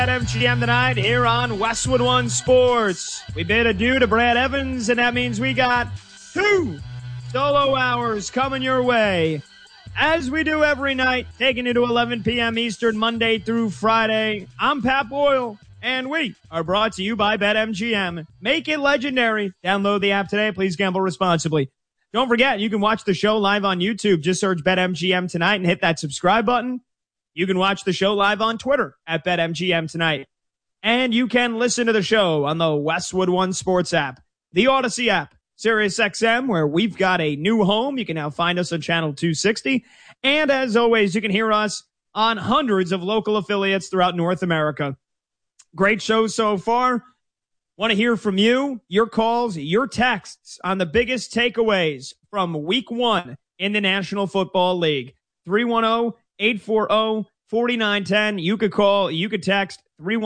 At MGM tonight here on Westwood One Sports. We bid adieu to Brad Evans, and that means we got 2 solo hours coming your way. As we do every night, taking you to 11 p.m. Eastern, Monday through Friday. I'm Pat Boyle, and we are brought to you by BetMGM. Make it legendary. Download the app today. Please gamble responsibly. Don't forget, you can watch the show live on YouTube. Just search BetMGM tonight and hit that subscribe button. You can watch the show live on Twitter at BetMGM tonight. And you can listen to the show on the Westwood One Sports app, the Odyssey app, SiriusXM, where we've got a new home. You can now find us on channel 260. And as always, you can hear us on hundreds of local affiliates throughout North America. Great show so far. Want to hear from you, your calls, your texts on the biggest takeaways from week 1 in the National Football League. 310-840-4910. You could call, you could text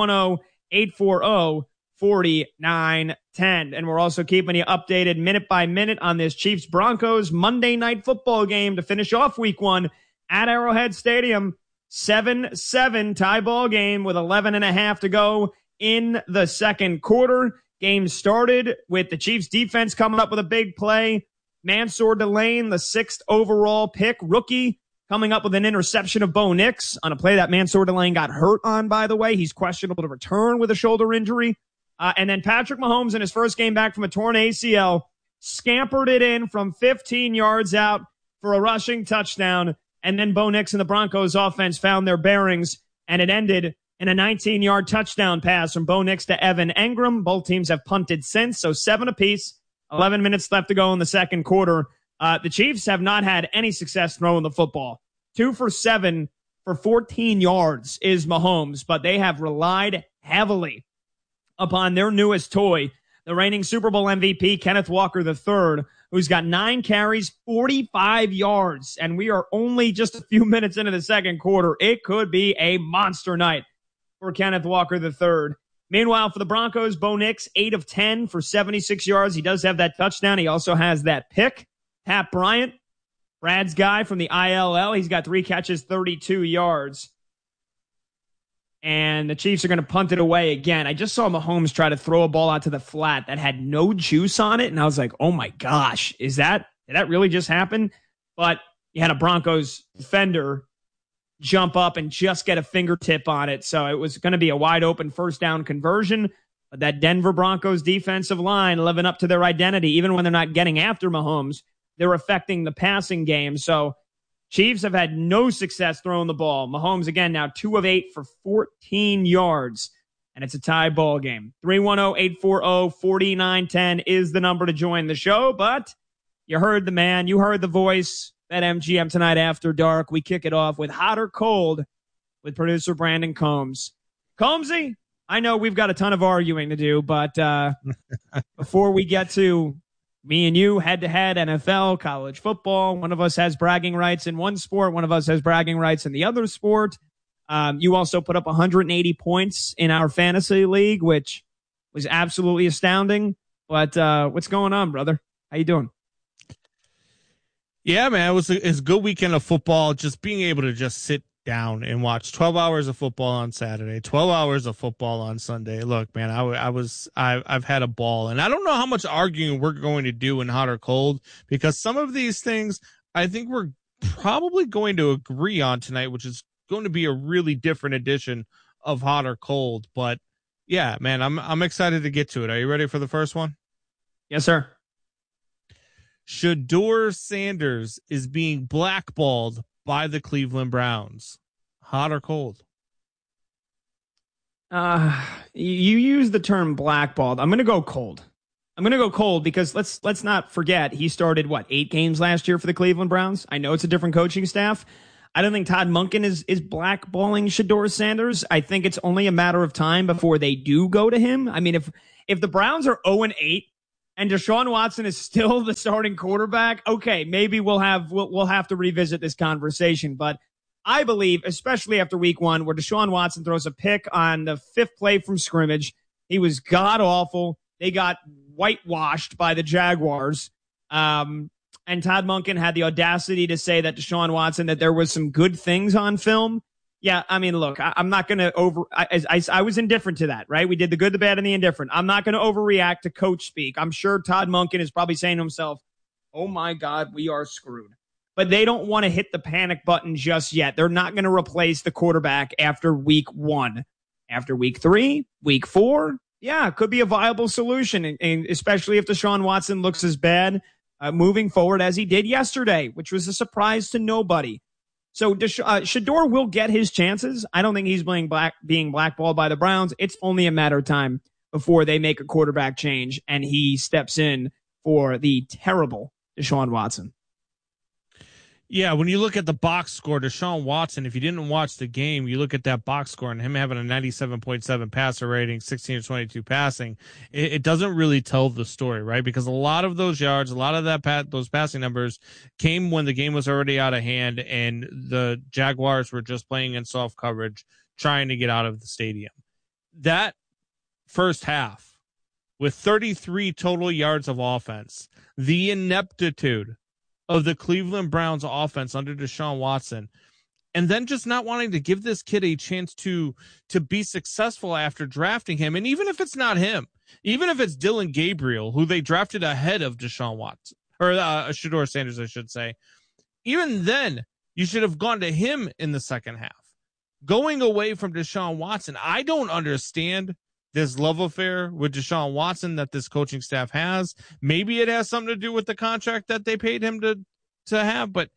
310-840-4910. And we're also keeping you updated minute by minute on this Chiefs-Broncos Monday Night Football game to finish off week 1 at Arrowhead Stadium. 7-7 tie ball game with 11.5 to go in the second quarter. Game started with the Chiefs defense coming up with a big play. Mansour Delane, the 6th overall pick, rookie, coming up with an interception of Bo Nix on a play that Mansour Delane got hurt on, by the way. He's questionable to return with a shoulder injury. And then Patrick Mahomes, in his first game back from a torn ACL, scampered it in from 15 yards out for a rushing touchdown. And then Bo Nix and the Broncos offense found their bearings, and it ended in a 19-yard touchdown pass from Bo Nix to Evan Engram. Both teams have punted since, so 7 apiece. 11 minutes left to go in the second quarter. The Chiefs have not had any success throwing the football. 2 for 7 for 14 yards is Mahomes, but they have relied heavily upon their newest toy, the reigning Super Bowl MVP, Kenneth Walker III, who's got 9 carries, 45 yards, and we are only just a few minutes into the second quarter. It could be a monster night for Kenneth Walker III. Meanwhile, for the Broncos, Bo Nix, 8 of 10 for 76 yards. He does have that touchdown. He also has that pick. Pat Bryant, Brad's guy from the ILL, he's got 3 catches, 32 yards. And the Chiefs are going to punt it away again. I just saw Mahomes try to throw a ball out to the flat that had no juice on it, and I was like, oh my gosh, did that really just happen? But you had a Broncos defender jump up and just get a fingertip on it, so it was going to be a wide open first down conversion. But that Denver Broncos defensive line living up to their identity, even when they're not getting after Mahomes, they're affecting the passing game. So Chiefs have had no success throwing the ball. Mahomes, again, now 2 of 8 for 14 yards, and it's a tie ball game. 310-840-4910 is the number to join the show, but you heard the man, you heard the voice. BetMGM tonight after dark. We kick it off with Hot or Cold with producer Brandon Combs. Combsy, I know we've got a ton of arguing to do, but before we get to me and you, head-to-head, NFL, college football, one of us has bragging rights in one sport, one of us has bragging rights in the other sport. You also put up 180 points in our fantasy league, which was absolutely astounding. But what's going on, brother? How you doing? Yeah, man, it was a good weekend of football. Just being able to just sit down and watch 12 hours of football on Saturday, 12 hours of football on Sunday. Look, man, I've had a ball, and I don't know how much arguing we're going to do in Hot or Cold, because some of these things I think we're probably going to agree on tonight, which is going to be a really different edition of Hot or Cold. But yeah, man, I'm excited to get to it. Are you ready for the first one? Yes, sir. Shedeur Sanders is being blackballed by the Cleveland Browns. Hot or cold? You use the term blackballed. I'm going to go cold. I'm going to go cold because let's not forget he started 8 games last year for the Cleveland Browns. I know it's a different coaching staff. I don't think Todd Monken is blackballing Shedeur Sanders. I think it's only a matter of time before they do go to him. I mean, if the Browns are 0-8 and Deshaun Watson is still the starting quarterback, okay, maybe we'll have to revisit this conversation. But I believe, especially after week 1, where Deshaun Watson throws a pick on the 5th play from scrimmage, he was god-awful. They got whitewashed by the Jaguars. And Todd Monken had the audacity to say that Deshaun Watson, that there was some good things on film. Yeah, I mean, look, I'm not going to I was indifferent to that, right? We did the good, the bad, and the indifferent. I'm not going to overreact to coach speak. I'm sure Todd Monken is probably saying to himself, oh my God, we are screwed. But they don't want to hit the panic button just yet. They're not going to replace the quarterback after week 1. After week 3, week 4, yeah, it could be a viable solution, and especially if Deshaun Watson looks as bad moving forward as he did yesterday, which was a surprise to nobody. So Shedeur will get his chances. I don't think he's being blackballed by the Browns. It's only a matter of time before they make a quarterback change and he steps in for the terrible Deshaun Watson. Yeah, when you look at the box score, Deshaun Watson, if you didn't watch the game, you look at that box score and him having a 97.7 passer rating, 16 to 22 passing, it doesn't really tell the story, right? Because a lot of those yards, a lot of those passing numbers came when the game was already out of hand and the Jaguars were just playing in soft coverage, trying to get out of the stadium. That first half, with 33 total yards of offense, the ineptitude of the Cleveland Browns offense under Deshaun Watson, and then just not wanting to give this kid a chance to be successful after drafting him. And even if it's not him, even if it's Dylan Gabriel, who they drafted ahead of Deshaun Watson, or Shedeur Sanders, I should say, even then, you should have gone to him in the second half. Going away from Deshaun Watson, I don't understand this love affair with Deshaun Watson that this coaching staff has. Maybe it has something to do with the contract that they paid him to have, but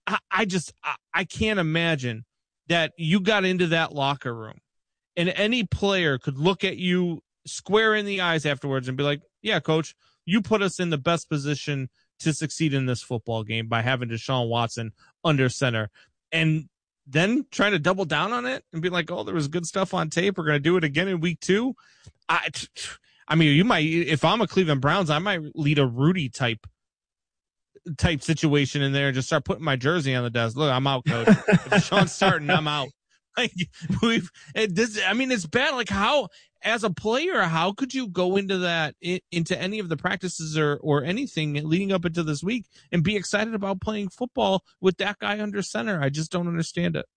I can't imagine that you got into that locker room and any player could look at you square in the eyes afterwards and be like, yeah, coach, you put us in the best position to succeed in this football game by having Deshaun Watson under center. And then trying to double down on it and be like, oh, there was good stuff on tape. We're going to do it again in week 2. I mean, you might, if I'm a Cleveland Browns, I might lead a Rudy type situation in there and just start putting my jersey on the desk. Look, I'm out, coach. If Sean's starting, I'm out. Like it's bad. Like, how, as a player, how could you go into any of the practices or anything leading up into this week and be excited about playing football with that guy under center? I just don't understand it.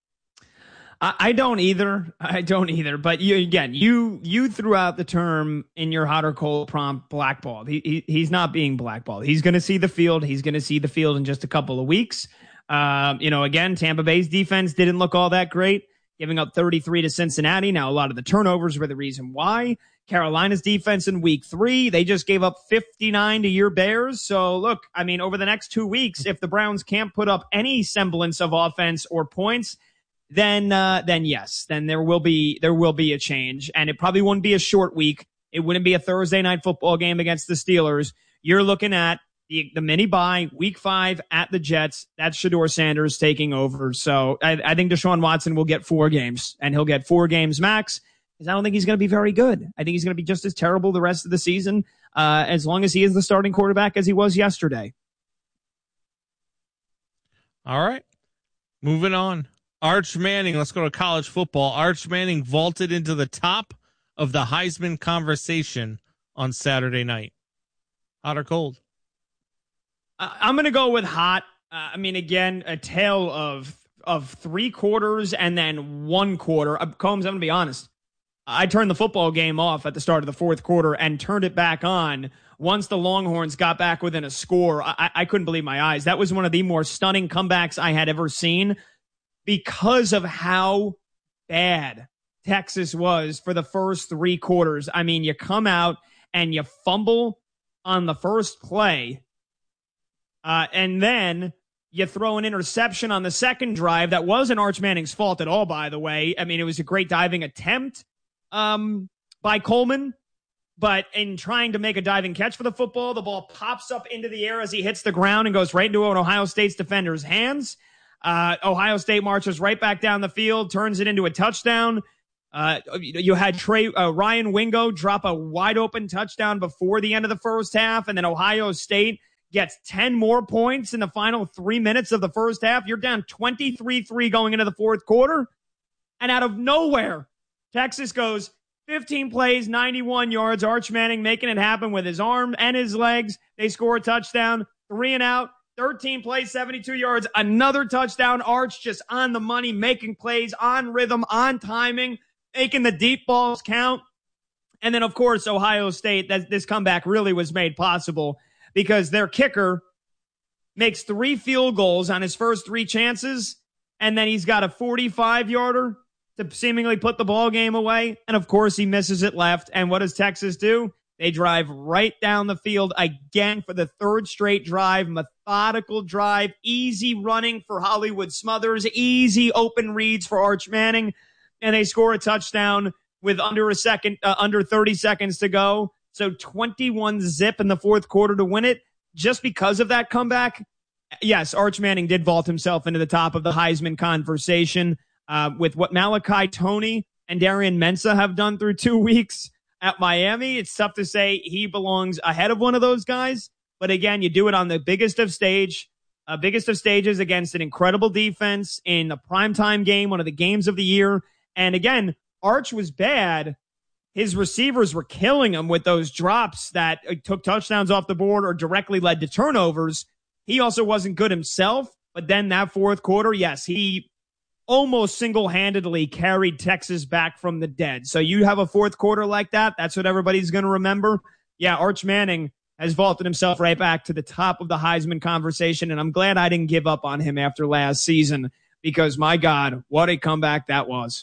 I don't either. But you threw out the term in your hot or cold prompt, blackballed. He's not being blackballed. He's going to see the field. He's going to see the field in just a couple of weeks. Again, Tampa Bay's defense didn't look all that great, giving up 33 to Cincinnati. Now, a lot of the turnovers were the reason why. Carolina's defense in week 3, they just gave up 59 to your Bears. So look, I mean, over the next 2 weeks, if the Browns can't put up any semblance of offense or points, then yes, then there will be a change, and it probably wouldn't be a short week. It wouldn't be a Thursday night football game against the Steelers. You're looking at the mini bye, week 5 at the Jets. That's Shedeur Sanders taking over. So I think Deshaun Watson will get 4 games, and he'll get 4 games max, because I don't think he's going to be very good. I think he's going to be just as terrible the rest of the season, as long as he is the starting quarterback as he was yesterday. All right, moving on. Arch Manning, let's go to college football. Arch Manning vaulted into the top of the Heisman conversation on Saturday night. Hot or cold? I'm going to go with hot. Again, a tale of 3 quarters and then 1 quarter. Combs, I'm going to be honest. I turned the football game off at the start of the 4th quarter and turned it back on once the Longhorns got back within a score. I couldn't believe my eyes. That was one of the more stunning comebacks I had ever seen, because of how bad Texas was for the first 3 quarters. I mean, you come out and you fumble on the first play, and then you throw an interception on the second drive. That wasn't Arch Manning's fault at all, by the way. I mean, it was a great diving attempt by Coleman, but in trying to make a diving catch for the football, the ball pops up into the air as he hits the ground and goes right into an Ohio State's defender's hands. Ohio State marches right back down the field, turns it into a touchdown. You had Ryan Wingo drop a wide open touchdown before the end of the first half, and then Ohio State gets 10 more points in the final 3 minutes of the first half. You're down 23-3 going into the 4th quarter, and out of nowhere, Texas goes 15 plays, 91 yards. Arch Manning making it happen with his arm and his legs. They score a touchdown, 3 and out. 13 plays, 72 yards, another touchdown. Arch just on the money, making plays, on rhythm, on timing, making the deep balls count. And then, of course, Ohio State, this comeback really was made possible because their kicker makes 3 field goals on his first 3 chances, and then he's got a 45-yarder to seemingly put the ball game away. And, of course, he misses it left. And what does Texas do? They drive right down the field again for the 3rd straight drive, methodical drive, easy running for Hollywood Smothers, easy open reads for Arch Manning, and they score a touchdown with under 30 seconds to go. So 21-zip in the 4th quarter to win it. Just because of that comeback, yes, Arch Manning did vault himself into the top of the Heisman conversation with what Malachi Toney and Darian Mensah have done through 2 weeks at Miami. It's tough to say he belongs ahead of one of those guys. But again, you do it on the biggest of stages against an incredible defense in the primetime game, one of the games of the year. And again, Arch was bad. His receivers were killing him with those drops that took touchdowns off the board or directly led to turnovers. He also wasn't good himself. But then that 4th quarter, yes, he almost single-handedly carried Texas back from the dead. So you have a 4th quarter like that, that's what everybody's going to remember. Yeah, Arch Manning has vaulted himself right back to the top of the Heisman conversation, and I'm glad I didn't give up on him after last season because, my God, what a comeback that was.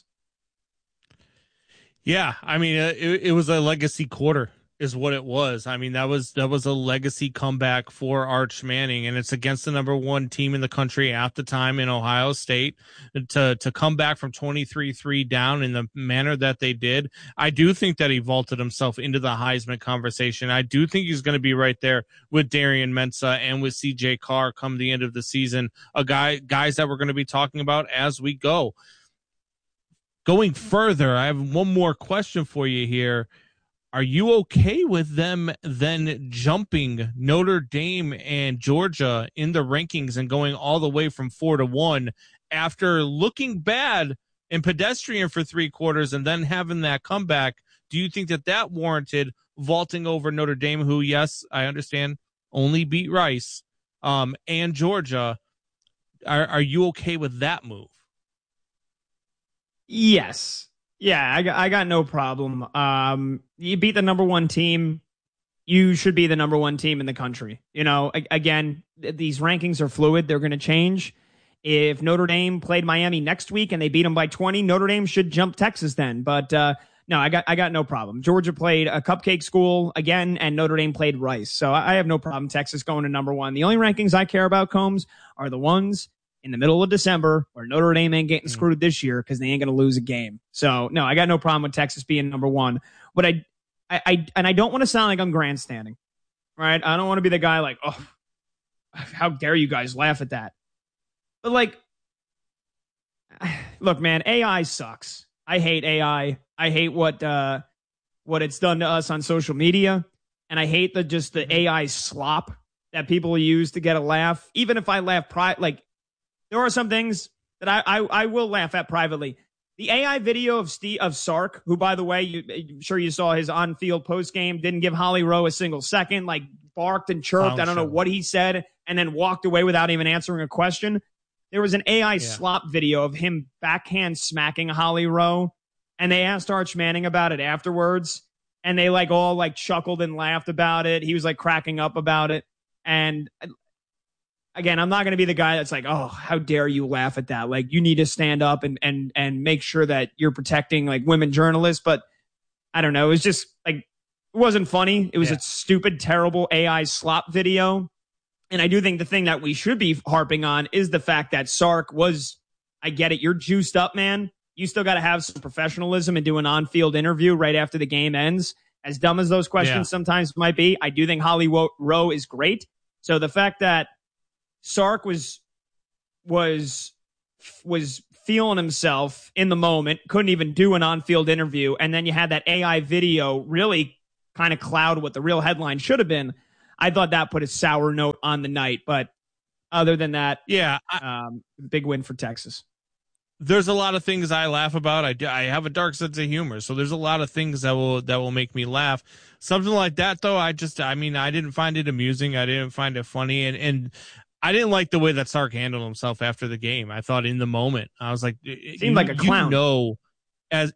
Yeah, I mean, it was a legacy quarter is what it was. I mean, that was a legacy comeback for Arch Manning, and it's against the number 1 team in the country at the time in Ohio State to come back from 23-3 down in the manner that they did. I do think that he vaulted himself into the Heisman conversation. I do think he's going to be right there with Darian Mensah and with CJ Carr come the end of the season, guys that we're going to be talking about as we go. Going further, I have one more question for you here. Are you okay with them then jumping Notre Dame and Georgia in the rankings and going all the way from 4 to 1 after looking bad and pedestrian for 3 quarters and then having that comeback? Do you think that warranted vaulting over Notre Dame, who, yes, I understand, only beat Rice, and Georgia? Are you okay with that move? Yes. Yeah, I got no problem. You beat the number 1 team. You should be the number 1 team in the country. You know, again, these rankings are fluid. They're going to change. If Notre Dame played Miami next week and they beat them by 20, Notre Dame should jump Texas then. But no, I got no problem. Georgia played a cupcake school again, and Notre Dame played Rice. So I have no problem Texas going to number 1. The only rankings I care about, Combs, are the ones in the middle of December where Notre Dame ain't getting screwed this year because they ain't going to lose a game. So, no, I got no problem with Texas being number 1. But I don't want to sound like I'm grandstanding, right? I don't want to be the guy like, oh, how dare you guys laugh at that? But, like, look, man, AI sucks. I hate AI. I hate what it's done to us on social media. And I hate the AI slop that people use to get a laugh. Even if I laugh, there are some things that I will laugh at privately. The AI video of Sark, who, by the way, I'm sure you saw his on-field post-game, didn't give Holly Rowe a single second, like barked and chirped. I don't know what he said, and then walked away without even answering a question. There was an AI slop video of him backhand smacking Holly Rowe, and they asked Arch Manning about it afterwards, and they all chuckled and laughed about it. He was cracking up about it, and again, I'm not going to be the guy that's like, oh, how dare you laugh at that? Like, you need to stand up and make sure that you're protecting women journalists. But I don't know. It was just it wasn't funny. It was a stupid, terrible AI slop video. And I do think the thing that we should be harping on is the fact that Sark was, I get it. You're juiced up, man. You still got to have some professionalism and do an on-field interview right after the game ends. As dumb as those questions sometimes might be, I do think Holly Rowe is great. So the fact that Sark was feeling himself in the moment, couldn't even do an on-field interview, and then you had that AI video really kind of cloud what the real headline should have been. I thought that put a sour note on the night, but other than that, big win for Texas. There's a lot of things I laugh about. I have a dark sense of humor, so there's a lot of things that will make me laugh. Something like that, though, I didn't find it amusing. I didn't find it funny, and I didn't like the way that Sark handled himself after the game. I thought in the moment, I was like, Seemed like a clown. As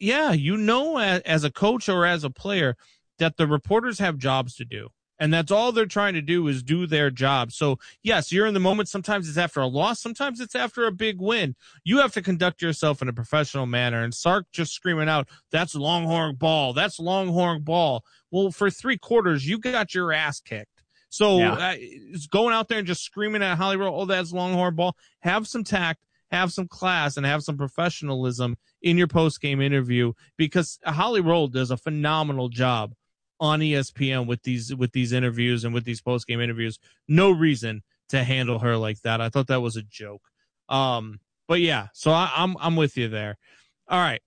a coach or as a player that the reporters have jobs to do. And that's all they're trying to do is do their job. So, yes, you're in the moment. Sometimes it's after a loss. Sometimes it's after a big win. You have to conduct yourself in a professional manner. And Sark just screaming out, that's Longhorn ball. That's Longhorn ball. Well, for 3 quarters, you got your ass kicked. So it's going out there and just screaming at Holly Roll, oh, that's Longhorn ball. Have some tact, have some class, and have some professionalism in your post-game interview, because Holly Roll does a phenomenal job on ESPN with these interviews and with these post-game interviews. No reason to handle her like that. I thought that was a joke. But yeah, so I'm with you there. All right.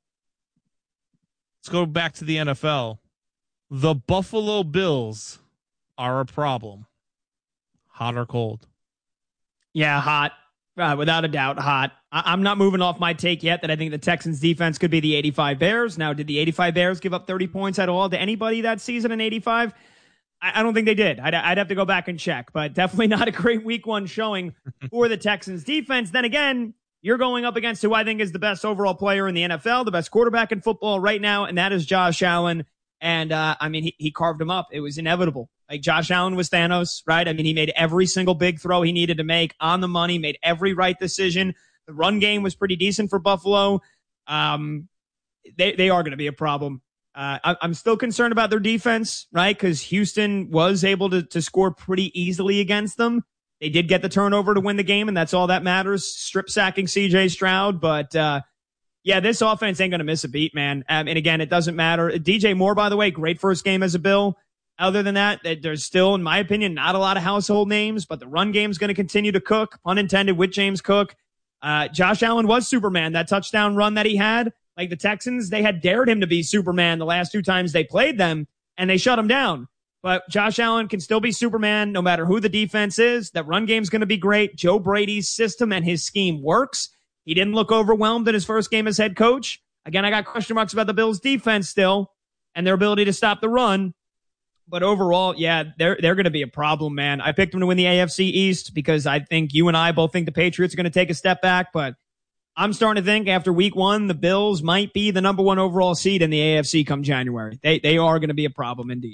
Let's go back to the NFL. The Buffalo Bills are a problem. Hot or cold? Yeah, hot. Without a doubt, hot. I'm not moving off my take yet that I think the Texans defense could be the 85 Bears. Now, did the 85 Bears give up 30 points at all to anybody that season in 85? I don't think they did. I'd have to go back and check, but definitely not a great week 1 showing for the Texans defense. Then again, you're going up against who I think is the best overall player in the NFL, the best quarterback in football right now, and that is Josh Allen. And, he carved him up. It was inevitable. Like, Josh Allen was Thanos, right? I mean, he made every single big throw he needed to make on the money, made every right decision. The run game was pretty decent for Buffalo. They are going to be a problem. I'm still concerned about their defense, right? Because Houston was able to score pretty easily against them. They did get the turnover to win the game, and that's all that matters. Strip sacking C.J. Stroud, but this offense ain't going to miss a beat, man. And again, it doesn't matter. DJ Moore, by the way, great first game as a Bill. Other than that, there's still, in my opinion, not a lot of household names, but the run game's going to continue to cook, pun intended, with James Cook. Josh Allen was Superman. That touchdown run that he had, like the Texans, they had dared him to be Superman the last 2 times they played them, and they shut him down. But Josh Allen can still be Superman no matter who the defense is. That run game's going to be great. Joe Brady's system and his scheme works. He didn't look overwhelmed in his first game as head coach. Again, I got question marks about the Bills' defense still and their ability to stop the run. But overall, yeah, they're going to be a problem, man. I picked them to win the AFC East because I think you and I both think the Patriots are going to take a step back. But I'm starting to think after week 1, the Bills might be the number 1 overall seed in the AFC come January. They are going to be a problem indeed.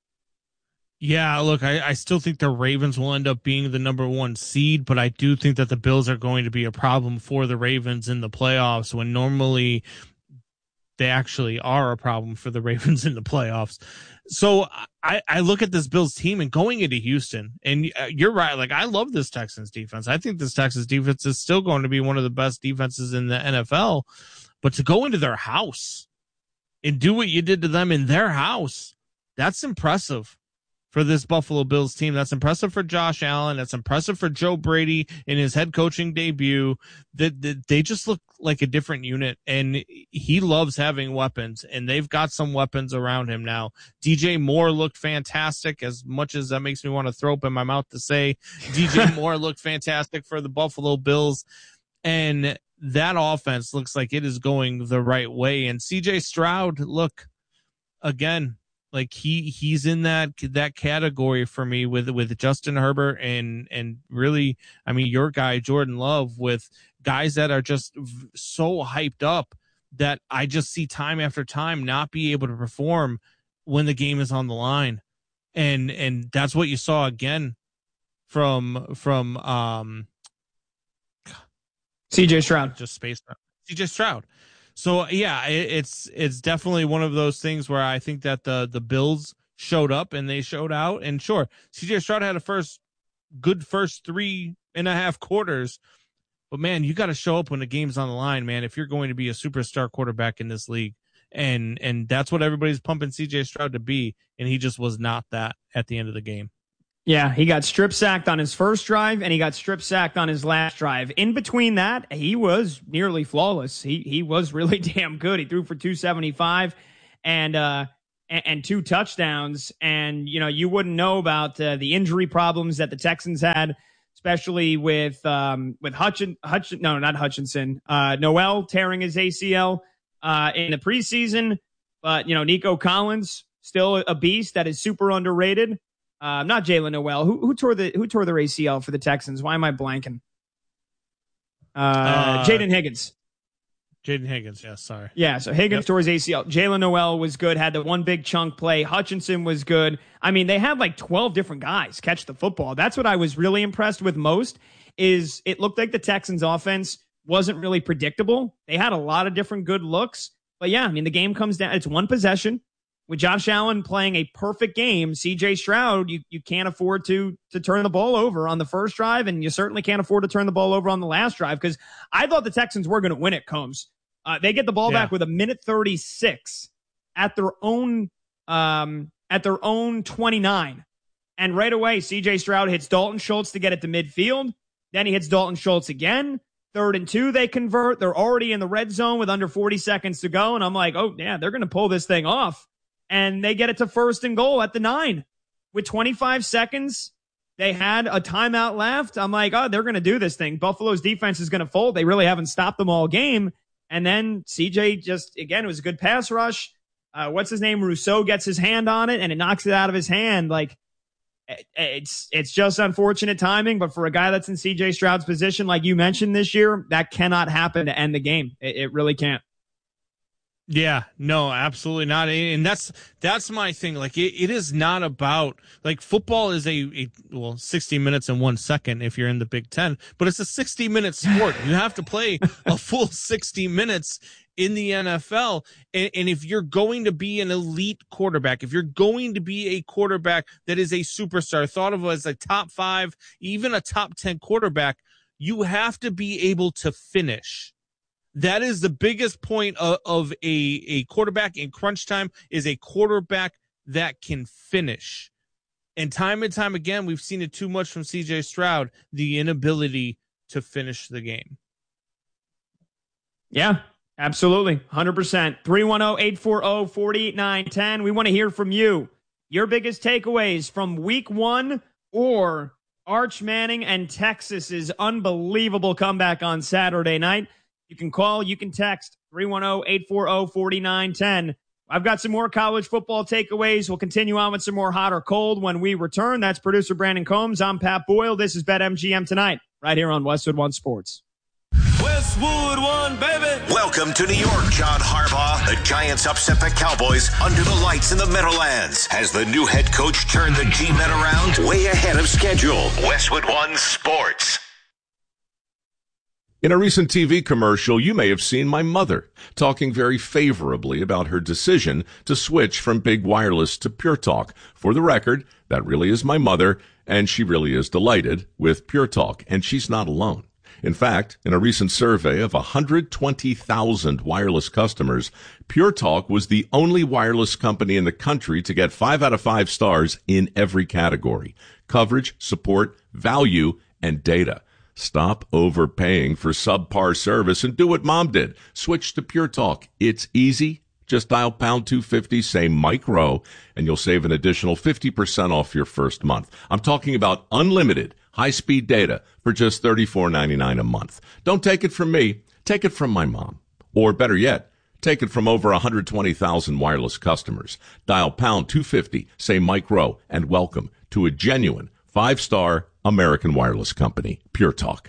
Yeah, look, I still think the Ravens will end up being the number 1 seed, but I do think that the Bills are going to be a problem for the Ravens in the playoffs when normally they actually are a problem for the Ravens in the playoffs. So I look at this Bills team and going into Houston, and you're right. Like, I love this Texans defense. I think this Texans defense is still going to be one of the best defenses in the NFL, but to go into their house and do what you did to them in their house, that's impressive for this Buffalo Bills team. That's impressive for Josh Allen. That's impressive for Joe Brady in his head coaching debut. They just look like a different unit, and he loves having weapons, and they've got some weapons around him now. DJ Moore looked fantastic, as much as that makes me want to throw up in my mouth to say. DJ Moore looked fantastic for the Buffalo Bills, and that offense looks like it is going the right way. And CJ Stroud, look, again, like he's in that category for me with Justin Herbert and really, I mean, your guy Jordan Love, with guys that are just so hyped up that I just see time after time not be able to perform when the game is on the line, and that's what you saw again from CJ Stroud, just spaced out. CJ Stroud. So yeah, it's definitely one of those things where I think that the Bills showed up and they showed out. And sure, CJ Stroud had a good first 3.5 quarters, but man, you got to show up when the game's on the line, man, if you're going to be a superstar quarterback in this league. And that's what everybody's pumping CJ Stroud to be, and he just was not that at the end of the game. Yeah, he got strip sacked on his first drive, and he got strip sacked on his last drive. In between that, he was nearly flawless. He was really damn good. He threw for 275 and 2 touchdowns. And you wouldn't know about the injury problems that the Texans had, especially with Noel tearing his ACL in the preseason. But Nico Collins, still a beast that is super underrated. not Jalen Noel. Who tore their ACL for the Texans? Why am I blanking? Jaden Higgins. Jaden Higgins, yeah, sorry. Yeah, so Higgins tore his ACL. Jalen Noel was good, had the one big chunk play. Hutchinson was good. I mean, they had like 12 different guys catch the football. That's what I was really impressed with most, is it looked like the Texans offense wasn't really predictable. They had a lot of different good looks. But yeah, I mean, the game comes down, it's one possession. With Josh Allen playing a perfect game, CJ Stroud, you can't afford to turn the ball over on the first drive, and you certainly can't afford to turn the ball over on the last drive, because I thought the Texans were going to win it, Combs. They get the ball back with a minute 36 at their own 29. And right away, CJ Stroud hits Dalton Schultz to get it to midfield. Then he hits Dalton Schultz again. 3rd and 2, they convert. They're already in the red zone with under 40 seconds to go. And I'm like, oh, yeah, they're going to pull this thing off. And they get it to 1st and goal at the 9. With 25 seconds, they had a timeout left. I'm like, oh, they're going to do this thing. Buffalo's defense is going to fold. They really haven't stopped them all game. And then CJ just, again, it was a good pass rush. What's his name? Rousseau gets his hand on it, and it knocks it out of his hand. Like, it's just unfortunate timing. But for a guy that's in CJ Stroud's position, like you mentioned this year, that cannot happen to end the game. It really can't. Yeah, no, absolutely not. And that's my thing. Like, it is not about, like, football is a 60 minutes and 1 second if you're in the Big Ten, but it's a 60-minute sport. You have to play a full 60 minutes in the NFL. And if you're going to be an elite quarterback, if you're going to be a quarterback that is a superstar, thought of as a top 5, even a top 10 quarterback, you have to be able to finish. That is the biggest point of a quarterback in crunch time, is a quarterback that can finish. And time again, we've seen it too much from CJ Stroud, the inability to finish the game. Yeah, absolutely. 100%. 310-840-4910. We want to hear from you. Your biggest takeaways from week 1 or Arch Manning and Texas's unbelievable comeback on Saturday night. You can call, you can text 310-840-4910. I've got some more college football takeaways. We'll continue on with some more hot or cold when we return. That's producer Brandon Combs. I'm Pat Boyle. This is BetMGM Tonight, right here on Westwood One Sports. Westwood One, baby. Welcome to New York, John Harbaugh. The Giants upset the Cowboys under the lights in the Meadowlands. Has the new head coach turned the G-Men around? Way ahead of schedule. Westwood One Sports. In a recent TV commercial, you may have seen my mother talking very favorably about her decision to switch from big wireless to Pure Talk. For the record, that really is my mother, and she really is delighted with Pure Talk, and she's not alone. In fact, in a recent survey of 120,000 wireless customers, Pure Talk was the only wireless company in the country to get 5 out of 5 stars in every category: coverage, support, value, and data. Stop overpaying for subpar service and do what Mom did. Switch to Pure Talk. It's easy. Just dial pound 250, say Mike Rowe, and you'll save an additional 50% off your first month. I'm talking about unlimited high-speed data for just $34.99 a month. Don't take it from me. Take it from my mom. Or better yet, take it from over 120,000 wireless customers. Dial pound 250, say Mike Rowe, and welcome to a genuine 5-star American wireless company, Pure Talk.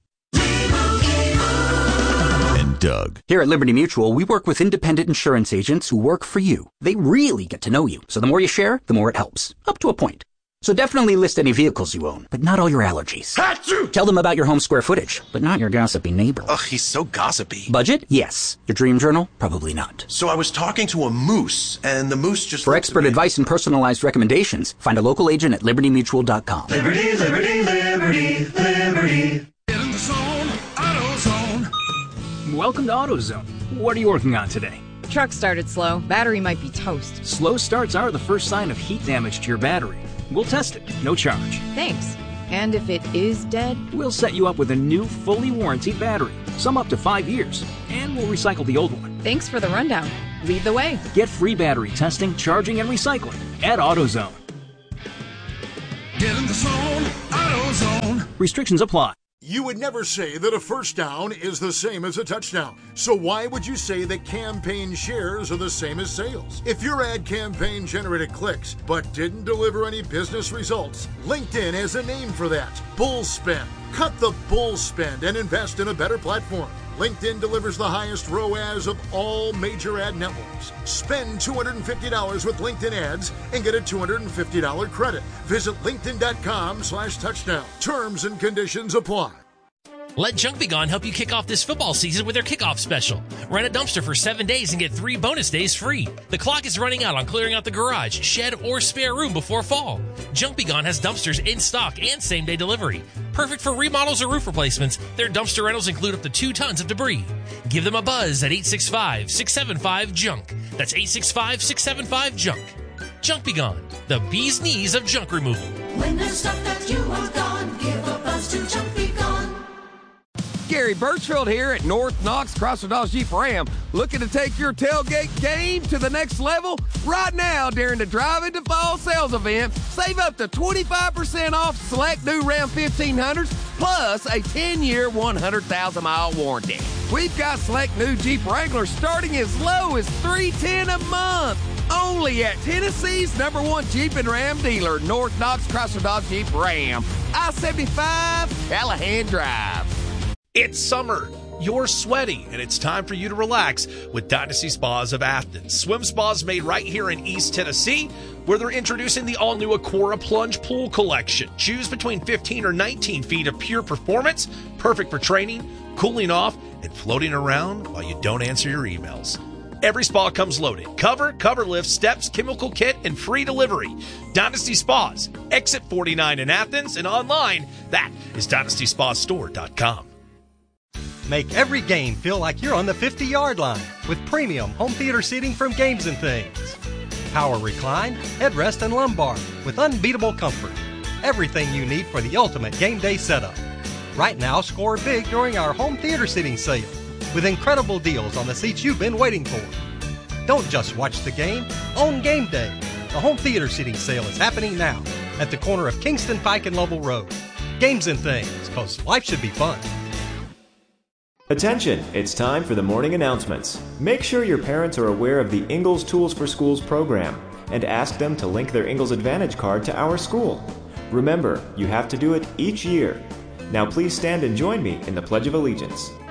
And Doug. Here at Liberty Mutual, we work with independent insurance agents who work for you. They really get to know you. So the more you share, the more it helps. Up to a point. So definitely list any vehicles you own, but not all your allergies. Achoo! Tell them about your home square footage, but not your gossipy neighbor. Ugh, he's so gossipy. Budget? Yes. Your dream journal? Probably not. So I was talking to a moose, and the moose just... For expert advice and personalized recommendations, find a local agent at libertymutual.com. Liberty, liberty, liberty, liberty. Get in the zone, AutoZone. Welcome to AutoZone. What are you working on today? Truck started slow. Battery might be toast. Slow starts are the first sign of heat damage to your battery. We'll test it, no charge. Thanks. And if it is dead? We'll set you up with a new, fully warranted battery, some up to 5 years, and we'll recycle the old one. Thanks for the rundown. Lead the way. Get free battery testing, charging, and recycling at AutoZone. Get in the zone, AutoZone. Restrictions apply. You would never say that a first down is the same as a touchdown. So why would you say that campaign shares are the same as sales? If your ad campaign generated clicks but didn't deliver any business results, LinkedIn has a name for that: bull spend. Cut the bull spend and invest in a better platform. LinkedIn delivers the highest ROAS of all major ad networks. Spend $250 with LinkedIn ads and get a $250 credit. Visit linkedin.com/touchdown. Terms and conditions apply. Let Junk Be Gone help you kick off this football season with their kickoff special. Rent a dumpster for 7 days and get 3 bonus days free. The clock is running out on clearing out the garage, shed, or spare room before fall. Junk Be Gone has dumpsters in stock and same-day delivery. Perfect for remodels or roof replacements, their dumpster rentals include up to 2 tons of debris. Give them a buzz at 865-675-JUNK. That's 865-675-JUNK. Junk Be Gone, the bee's knees of junk removal. When there's stuff that you want gone, give a buzz to Junk Be Gone. Gary Birchfield here at North Knox Chrysler Dodge Jeep Ram. Looking to take your tailgate game to the next level? Right now, during the Drive Into Fall sales event, save up to 25% off select new Ram 1500s, plus a 10-year, 100,000-mile warranty. We've got select new Jeep Wranglers starting as low as $310 a month. Only at Tennessee's #1 Jeep and Ram dealer, North Knox Chrysler Dodge Jeep Ram. I-75 Callahan Drive. It's summer. You're sweaty, and it's time for you to relax with Dynasty Spas of Athens. Swim spas made right here in East Tennessee, where they're introducing the all-new Aquara Plunge Pool Collection. Choose between 15 or 19 feet of pure performance, perfect for training, cooling off, and floating around while you don't answer your emails. Every spa comes loaded. Cover lift, steps, chemical kit, and free delivery. Dynasty Spas, exit 49 in Athens, and online, that is DynastySpaStore.com. Make every game feel like you're on the 50-yard line with premium home theater seating from Games and Things. Power recline, headrest, and lumbar with unbeatable comfort. Everything you need for the ultimate game day setup. Right now, score big during our home theater seating sale with incredible deals on the seats you've been waiting for. Don't just watch the game, own game day. The home theater seating sale is happening now at the corner of Kingston Pike and Lovell Road. Games and Things, because life should be fun. Attention, it's time for the morning announcements. Make sure your parents are aware of the Ingalls Tools for Schools program and ask them to link their Ingalls Advantage card to our school. Remember, you have to do it each year. Now please stand and join me in the Pledge of Allegiance.